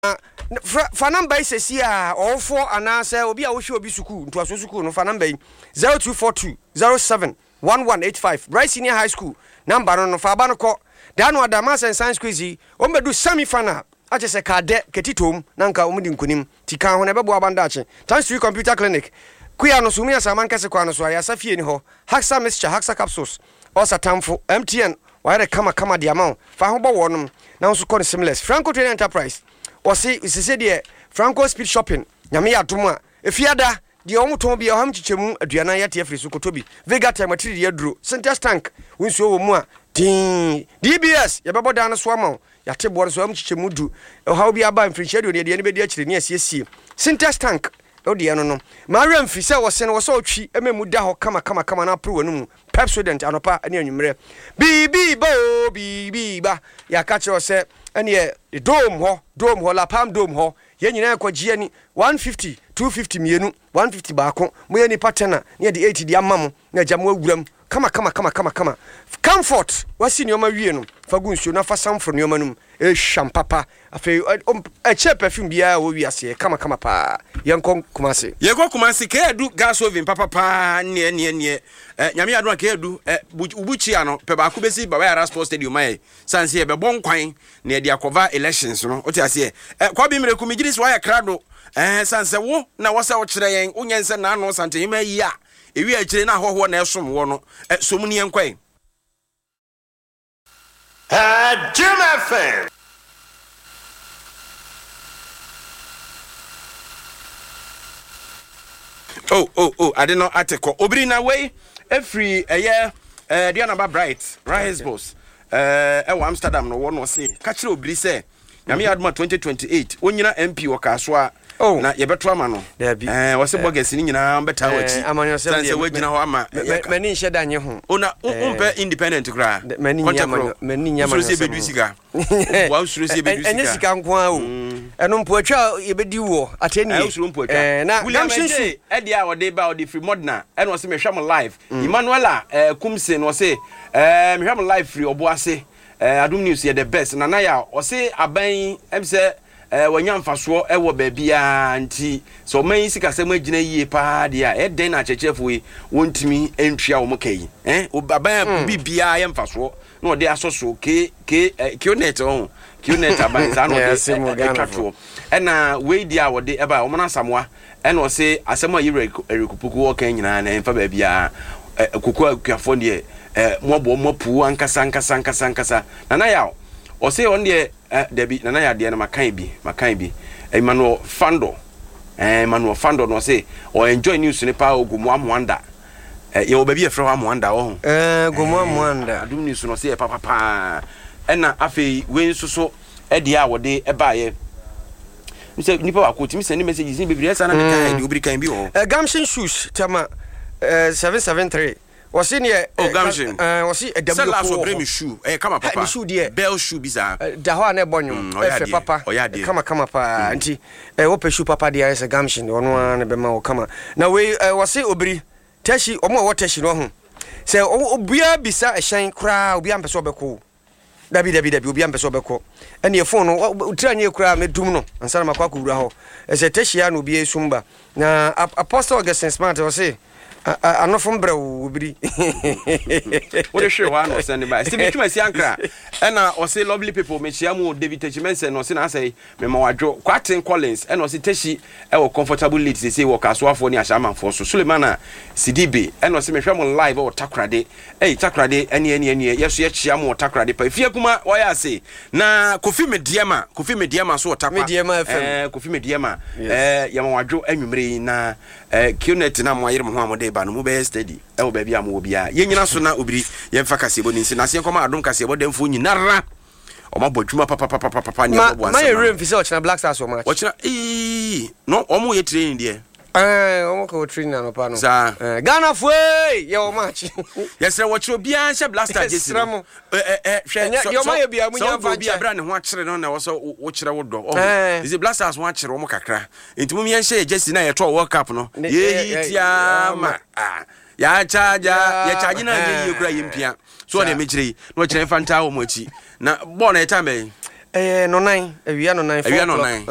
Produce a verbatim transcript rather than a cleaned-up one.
fa number is a all four anasa obi a wo hwe obi suku nto aso suku no fa number zero two four two zero seven one one eight five Bright Senior High School number no fa ba no ko da no Adama Science Quiz o medu semi final a che se ka de ketitom na nka o mudi nkunim ti kan ho na bebo abanda ache Chance three Computer Clinic kuya no sumi asaman kase kwa no so ya safie ni ho Haxa Mixture Haxa Capsules osa tamfo M T N wire kama kama di amount fa ho bo wonum na so ko seamless Franco Trading Enterprise o si sise de Franco Speed Shopping nyame ya domo a efiada de o muton bia ham chichemu aduana ya te afri so kotobi Vega Time material ya duro Center Tank wonso wo mu a tin D B S ya bebo dan so amount ya te bo so am chichemu du o ha obi aba mfiri chedo ne de ne be di akire ne asiesie Center Tank o de no no Mariam fi se wo se no wo so otwi ememu da ho kama kama kama na pro wonu mu Pepsodent anopa ane anwumre bibi bo bibi ba ya ka che se ane e dome ho dome ho la pam dome ho ye nyina kwagie ni one fifty two fifty mienu one fifty baako mo ye ni patena ne de eighty di amam na jam awuram kama kama kama kama kama comfort wasi ni o ma wie no fagu nsuo na fa samfro ni o manum e shampapa afi e che perfume bia wo wi ase kama kama pa yenkon kumase yekon kumase ke edu gas oven papa pa ne ne ne nyame adu ke edu ubuchi ano pe ba ku besi ba ya Sport Stadium mai sanse e be bon kwan ne de akova elections no o ti ase e kwa bi mreku mi gidi so ya krado eh sanse wo na wo se wo kire yen unyense na ano sante yima yi a ewi akire na hoho na esom wo no somni enkwan ah Jim F M oh oh oh I did not article obri na way every eh eh dia na ba Bright Rise boss eh e wa Amsterdam no wo no say ka kire obri say nyame aduma twenty twenty-eight onyina M P wo ka so a na ye beto ama no eh wo se bogus ni nyina beta wachi sanse wagina ho ama mani nhye danye ho ona umpe independent kra mani nyama mani nyama so se bedu sika wa usuro se bedu sika enye sika nko a o eno mpo atwa ye bedi wo ateni eh usuro mpo atwa na gamshinsu e dia wo de ba wo de free modern e no se me hwam live Emmanuela eh kumse no se eh me hwam live free oboase eh Adum News ye the best na na ya o se aban em se eh wanya mfaso e wo baabia nti so man sika se magina yie pa dia e den na chechefo yi wontimi entwia wo mkai eh aban bibia ye mfaso na ode asoso ke ke kionet on kionet aban za no de etwato e na we dia wo de e ba wo na samoa e na o se asema yi erekupuku wo kan nyina na mfa baabia kuku akuafo de eh mobo mopu ankasa ankasa ankasa ankasa na na ya o se on de debi na na ya de na makan bi makan bi Emmanuel Fando eh Emmanuel Fando no se o enjoy news ni pa ogumu amwanda eh ye obabi e fro amwanda wo eh ogumu amwanda Adum news no se papa pa e na afei we nsoso e de a wo de e ba ye nse nipa wa koti mi send messages ni bebre esa na me kan de obiri kan bi wo eh Gamshin shoes tama eh seven seven three was in here oh Gamshin eh was it a W four so bring me shoe eh come papa the shoe there bell shoe biza da ho na ebonyo efe papa kama kama pa anti eh wo pe shoe papa there is a Gamshin ono na be ma wo kama na we was it obiri tashi omo wo tashi no ho se obia bisa ehyan kra obia mpese obeko dabi dabi dabi obia mpese obeko ene e phone no tranye kra medum no ansana makwa kuwura ho e se tashi ya no obia esumba na Apostle Augustine Smart was say I know from bro obiri what is sure one or send by Steve Chuma Siankra and I say lovely people me chiamu David Techimense no say na say me ma wadwo Quatin Collins and was techi e wo comfortable lead say say work aso afo ni ashama for so Sulemana Sidibe and was me hwam live o takrade eh takrade ene ene ene yeso ye chiamu takrade pa fie kuma wo ya say na Kofi Mediama Kofi Mediama so takwa Mediama F M eh Kofi Mediama eh ya ma wadwo anwumre na eh Qnet na mo ayere mo ho amode ba no mo be steady e wo ba bia mo bia ye nyina so na obiri ye mfa kasebo ni nsi na se nkoma adom kasebo demfo nyinara o ma bodwuma papa papa papa ni bo ansa ma ye rem fi se o china Black Stars o match o china eh no o mo ye training there eh o mo ko training no pa no eh Ghana foi ye o match yes re wo chiro bia nche Black Stars jesi eh eh hwe yo ma ye bia munya fa bia bra ne ho akere no na wo so wo kire wo do is Black Stars ho akere wo mo kakra enti mo mienhye jesi na ye to World Cup no ye hitia ma ah ya charge ya charge na ye ye kura yimpia so na mejire no kire fanta wo mo achi na ball na e time eh no nine ewia no nine ewia no nine